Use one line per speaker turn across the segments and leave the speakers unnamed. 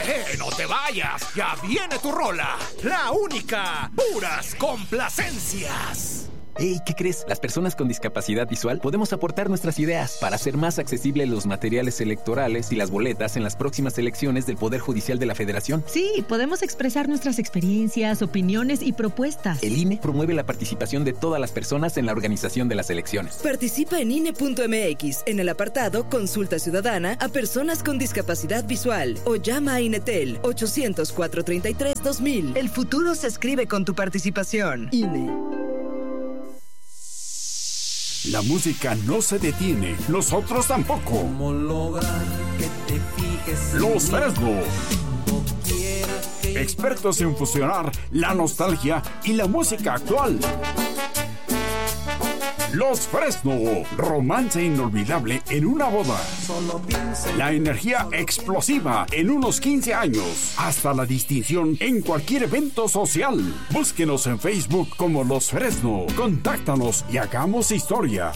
No te vayas, ya viene tu rola. La única, puras complacencias.
Hey, ¿qué crees? Las personas con discapacidad visual podemos aportar nuestras ideas para hacer más accesibles los materiales electorales y las boletas en las próximas elecciones del Poder Judicial de la Federación.
Sí, podemos expresar nuestras experiencias, opiniones y propuestas.
El INE promueve la participación de todas las personas en la organización de las elecciones.
Participa en INE.mx en el apartado Consulta Ciudadana a personas con discapacidad visual o llama a INETEL 800-433-2000. El futuro se escribe con tu participación. INE.
La música no se detiene, nosotros tampoco.
¿Cómo lograr que te fijes en
Los Fresno.
Que...
Expertos en fusionar la nostalgia y la música actual. Los Fresno, romance inolvidable en una boda. La energía explosiva en unos 15 años. Hasta la distinción en cualquier evento social. Búsquenos en Facebook como Los Fresno. Contáctanos y hagamos historia.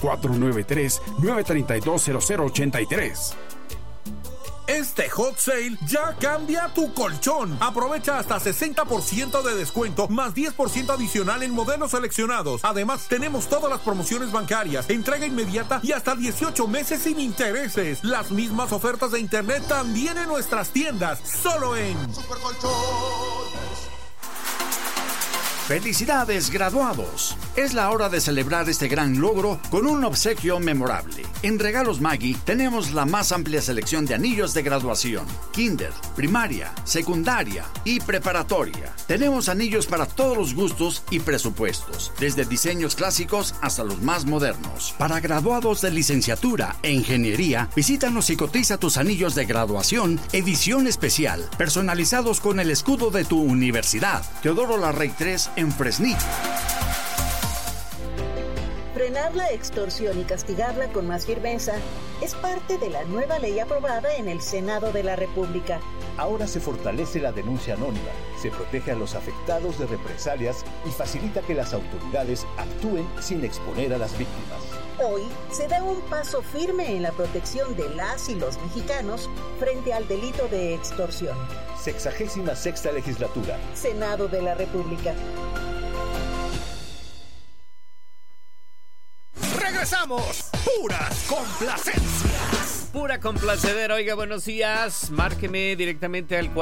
493-932-0083.
Este hot sale ya cambia tu colchón. Aprovecha hasta 60% de descuento más 10% adicional en modelos seleccionados. Además, tenemos todas las promociones bancarias, entrega inmediata y hasta 18 meses sin intereses. Las mismas ofertas de internet también en nuestras tiendas, solo en Supercolchones.
¡Felicidades, graduados! Es la hora de celebrar este gran logro con un obsequio memorable. En Regalos Maggi tenemos la más amplia selección de anillos de graduación, kinder, primaria, secundaria y preparatoria. Tenemos anillos para todos los gustos y presupuestos, desde diseños clásicos hasta los más modernos. Para graduados de licenciatura e ingeniería, visítanos y cotiza tus anillos de graduación edición especial, personalizados con el escudo de tu universidad. Teodoro Larrey 3 en Fresnillo.
Frenar la extorsión y castigarla con más firmeza es parte de la nueva ley aprobada en el Senado de la República.
Ahora se fortalece la denuncia anónima, se protege a los afectados de represalias y facilita que las autoridades actúen sin exponer a las víctimas.
Hoy se da un paso firme en la protección de las y los mexicanos frente al delito de extorsión.
66ª Legislatura.
Senado de la República.
¡Regresamos! ¡Puras complacencias!
Pura complacedera. Oiga, buenos días. Márqueme directamente al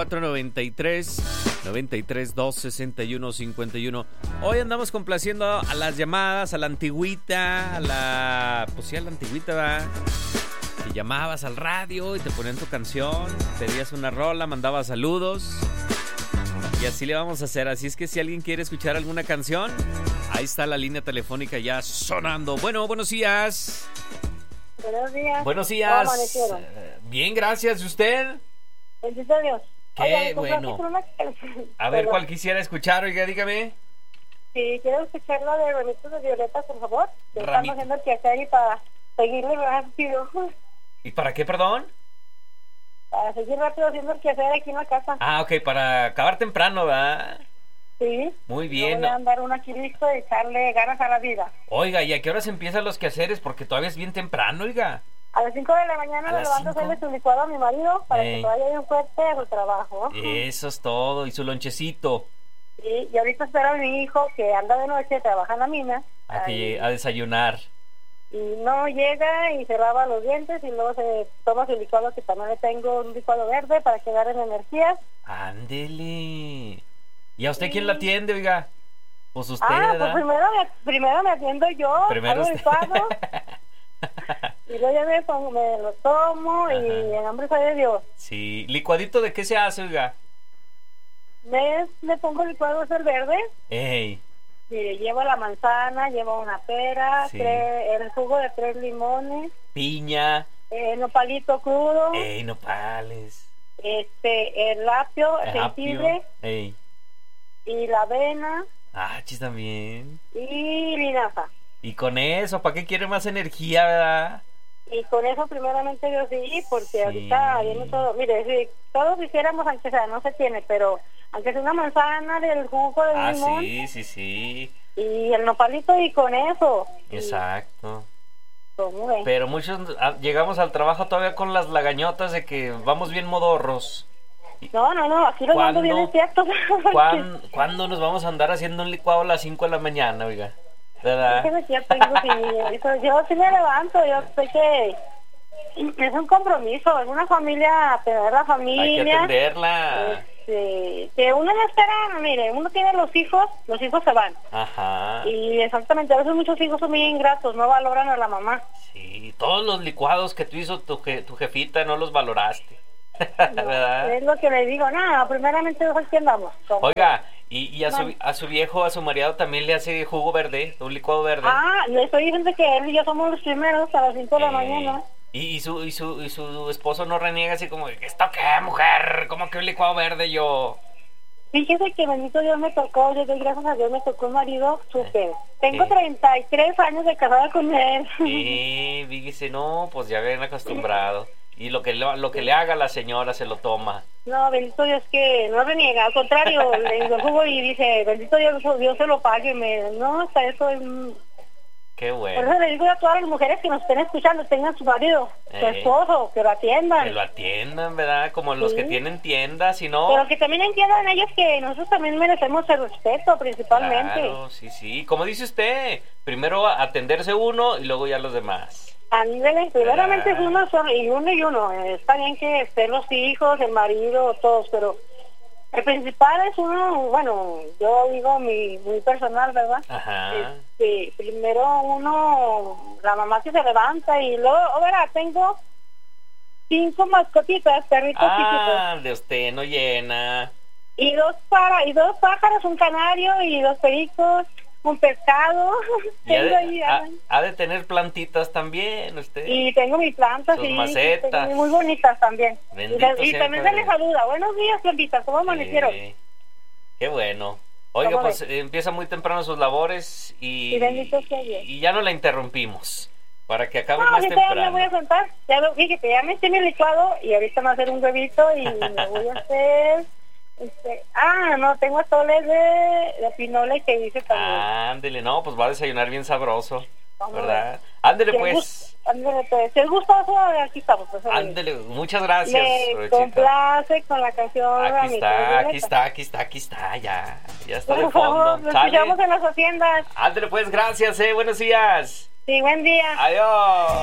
493-932-6151. Hoy andamos complaciendo a las llamadas, a la antigüita, pues sí, a la antigüita, ¿verdad? Que llamabas al radio y te ponían tu canción, pedías una rola, mandabas saludos. Y así le vamos a hacer. Así es que si alguien quiere escuchar alguna canción, ahí está la línea telefónica ya sonando. Bueno, buenos días.
Buenos días.
Buenos días.
¿Cómo amanecieron?
Bien, gracias. ¿Y usted?
Bendito Dios.
Qué
Oigan,
bueno. A ver, ¿cuál quisiera escuchar? Oiga, dígame.
Sí, quiero escuchar la de Ramitos de Violeta, por favor. Estamos haciendo el quehacer y para seguirle rápido.
¿Y para qué, perdón?
Para seguir rápido haciendo el quehacer aquí en la casa.
Ah, ok, para acabar temprano, ¿verdad?
Sí.
Muy bien.
Voy a andar una aquí listo y echarle ganas a la vida.
Oiga, ¿y a qué horas empiezan los quehaceres? Porque todavía es bien temprano, oiga.
A las 5 de la mañana me levanto a hacerle su licuado a mi marido para que vaya bien fuerte a su trabajo.
Eso es todo, y su lonchecito.
Sí, y ahorita espera a mi hijo que anda de noche, trabaja en la mina.
A desayunar.
Y no llega y se lava los dientes y luego se toma su licuado, que también le tengo un licuado verde para que agarren energías.
Ándele. ¿Y a usted quién la atiende, oiga? Pues usted,
¿verdad? Pues primero me atiendo yo,
primero
hago licuado, y luego ya me lo tomo. Ajá. Y en nombre de Dios.
Sí, ¿licuadito de qué se hace, oiga?
Le pongo licuado el verde.
¡Ey!
Mire, llevo la manzana, llevo una pera,
sí.
El jugo de 3 limones,
piña,
nopalito crudo,
nopales,
el apio, jengibre, y la avena,
chis también,
y linaza.
Y con eso, ¿para qué quiere más energía, verdad?
Y con eso primeramente yo sí, porque ahorita viene todo. Mire, si todos hiciéramos, aunque sea, no se tiene, pero aunque sea una manzana del jugo de limón.
Sí.
Y el nopalito y con eso.
Exacto.
¿Cómo
pero muchos llegamos al trabajo todavía con las lagañotas de que vamos bien modorros.
No, aquí los mando bien despiertos.
¿Cuándo nos vamos a andar haciendo un licuado a las 5 de la mañana, oiga? ¿Verdad?
Es cierto, yo sí me levanto, yo sé que es un compromiso, es una familia, atender la familia.
Hay que atenderla.
Que uno no espera, mire, uno tiene los hijos se van.
Ajá.
Y exactamente, a veces muchos hijos son muy ingratos, no valoran a la mamá.
Sí, todos los licuados que tú hizo tu jefita no los valoraste. ¿Verdad?
Es lo que le digo, primeramente aquí andamos.
Oiga, y a su viejo, a su marido también le hace jugo verde, un licuado verde.
Le estoy diciendo que él y yo somos los primeros a las 5 de la mañana.
Y su esposo no reniega así como, ¿esto qué, mujer? ¿Cómo que un licuado verde yo?
Fíjese que bendito Dios me tocó, yo doy gracias a Dios, me tocó un marido súper. Tengo 33 años de casada con él.
Sí, fíjese, no, pues ya ven acostumbrado. Y lo que le haga la señora se lo toma.
No, bendito Dios que no reniega, al contrario, le digo el jugo y dice, bendito Dios se lo pague. No, hasta eso es...
Qué bueno.
Por eso le digo a todas las mujeres que nos estén escuchando, tengan su marido, su esposo, que lo atiendan.
Que lo atiendan, ¿verdad? Como los que tienen tiendas, y no...
Pero que también entiendan ellos que nosotros también merecemos el respeto, principalmente.
Claro, sí. Como dice usted, primero atenderse uno y luego ya los demás.
Ándale, primeramente es uno y uno. Está bien que estén los hijos, el marido, todos, pero... El principal es uno, bueno, yo digo muy personal, ¿verdad?
Ajá.
Primero uno, la mamá que se levanta y luego, tengo 5 mascotitas, perritos chiquitos.
De usted no llena.
Y dos pájaros, un canario y 2 pericos, un pescado.
Ha de tener plantitas también usted.
Y tengo mis plantas,
sus macetas.
Muy bonitas también. Y también se les
Dios.
saluda. Buenos días, plantitas, ¿cómo amanecieron?
Qué bueno. Oiga, pues empieza muy temprano sus labores y
bendito sea Dios.
Y ya no la interrumpimos para que acabe más
temprano.
temprano.
Me voy a sentar. Ya me eché mi licuado y ahorita me voy a hacer un huevito y me voy a hacer... tengo atoles de pinola que hice también.
Ándele, no, pues va a desayunar bien sabroso, ¿verdad? Ándele, pues.
Si es gustoso, aquí estamos.
Ándele, muchas gracias.
Me complace con la canción.
Aquí está, ya está de fondo.
Nos escuchamos en las haciendas.
Ándele, pues, gracias, buenos días.
Sí, buen día.
Adiós.